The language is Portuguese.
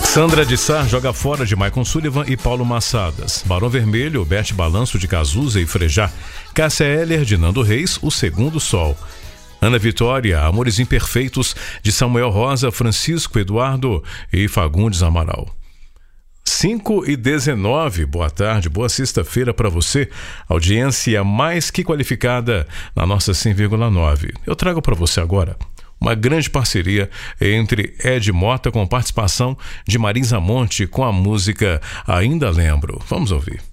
Sandra de Sá joga fora de Maicon Sullivan e Paulo Massadas. Barão Vermelho, Bete Balanço de Cazuza e Frejá. Cássia Eller de Nando Reis, O Segundo Sol. Ana Vitória, Amores Imperfeitos de Samuel Rosa, Francisco Eduardo e Fagundes Amaral. 5h19, boa tarde, boa sexta-feira para você. Audiência mais que qualificada na nossa 100,9. Eu trago para você agora uma grande parceria entre Ed Mota com participação de Marisa Monte com a música Ainda Lembro. Vamos ouvir.